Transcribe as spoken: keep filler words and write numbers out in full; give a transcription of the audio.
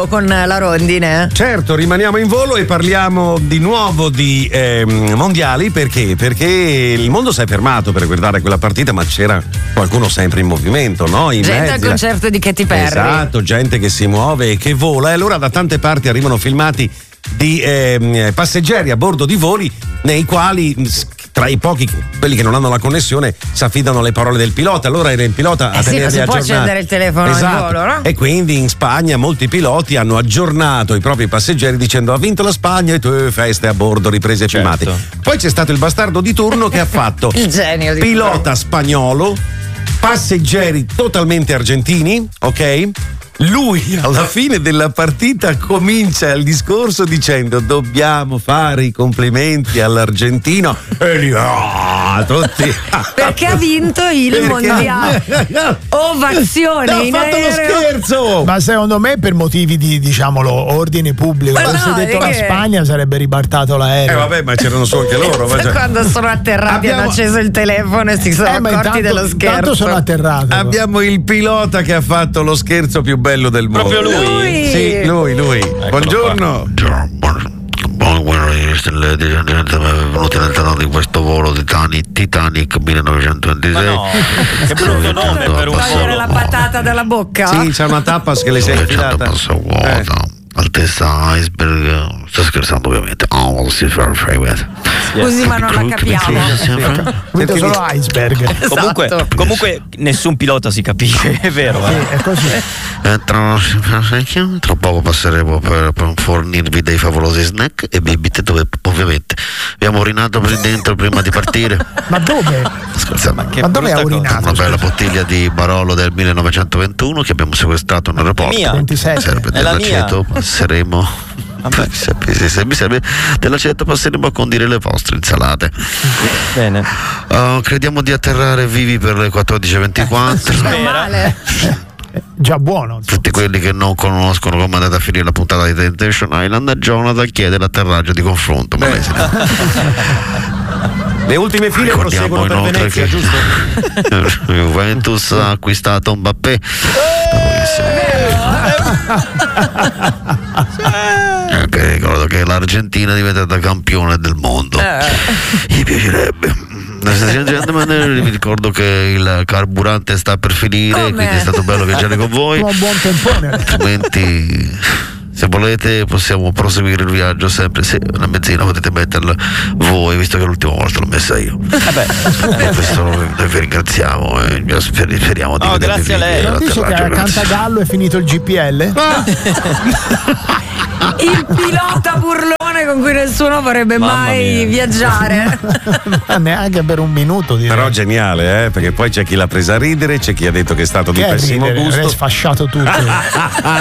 volo con la rondine. Certo, rimaniamo in volo e parliamo di nuovo di eh, mondiali. Perché? Perché il mondo si è fermato per guardare quella partita, ma c'era qualcuno sempre in movimento, no? I gente mezzi, al concerto di Katy Perry. Esatto, gente che si muove e che vola. E allora da tante parti arrivano filmati di eh, passeggeri a bordo di voli nei quali, tra i pochi, quelli che non hanno la connessione, si affidano alle parole del pilota. Allora era il pilota a eh sì, tenerli si aggiornati. può accendere il telefono esatto. in volo, no? E quindi in Spagna molti piloti hanno aggiornato i propri passeggeri dicendo: ha vinto la Spagna e tu feste a bordo, riprese e Certo. filmati. Poi c'è stato il bastardo di turno che ha fatto Il genio di pilota spagnolo, passeggeri totalmente argentini, ok? Lui alla fine della partita comincia il discorso dicendo: dobbiamo fare i complimenti all'argentino, e lì ah, tutti perché ha vinto il Perché? mondiale. Ovazione No, ha in fatto lo aereo. scherzo. Ma secondo me per motivi di, diciamolo, ordine pubblico. Ma Avesse no, detto è la che- Spagna sarebbe ribaltato Eh l'aereo. vabbè, ma c'erano su anche loro. ma cioè- Quando sono atterrati Abbiamo- hanno acceso il telefono e si sono Eh, ma accorti intanto, dello scherzo. intanto sono atterrato. Abbiamo il pilota che ha fatto lo scherzo più bello del mondo. Proprio lui? Lui. Sì, lui, lui. Buongiorno. Buongiorno, benvenuti all'interno di questo volo Titanic, Titanic millenovecentoventisei. Ma no, che brutto nome per un Togliere volo. la patata dalla bocca. Sì, c'è una tappas che le sei infilata. Passa vuota, altezza iceberg. Sto scherzando ovviamente. Oh, si fa Scusi, ma non la capiamo. Vedo solo iceberg. Comunque, Esatto. comunque nessun pilota si capisce, è vero. Sì, Eh? è così. Eh, tra, tra poco passeremo per, per fornirvi dei favolosi snack e bibite dove ovviamente abbiamo urinato per dentro prima di partire. Ma dove? Scherzando. Che Ma dove ha brutta cosa. urinato? Una bella bottiglia di Barolo del millenovecentoventuno che abbiamo sequestrato in aeroporto. Mia. ventisette. Serve È la dell'aceto, passeremo. Vabbè. Se, se- se mi serve dell'aceto, passeremo a condire le vostre insalate. Bene. Uh, crediamo di atterrare vivi per le quattordici e ventiquattro. Meno male. Eh, Già buono. Tutti quelli che non conoscono come è andata a finire la puntata di Temptation Island, a Jonathan chiede l'atterraggio di confronto. Ma lei se ne- Le ultime file Ricordiamo proseguono per inoltre Venezia, che giusto? Juventus ha acquistato Mbappé. Anche ricordo che l'Argentina è diventata campione del mondo. Mi piacerebbe. Vi ricordo che il carburante sta per finire, Come? quindi è stato bello viaggiare con voi. Un buon tempone. Altrimenti, se volete, possiamo proseguire il viaggio sempre. Se la benzina potete metterla voi, visto che l'ultima volta l'ho messa io. Vabbè. E questo noi vi ringraziamo e sper- speriamo di No, vedervi grazie a lei. Non dice che a all'atterraggio, grazie. Cantagallo è finito il G P L? Il pilota burlone con cui nessuno vorrebbe Mamma mai mia. viaggiare. Ma neanche per un minuto, direi. Però geniale, eh? Perché poi c'è chi l'ha presa a ridere, c'è chi ha detto che è stato di Che è pessimo ridere, gusto. avrei sfasciato tutto.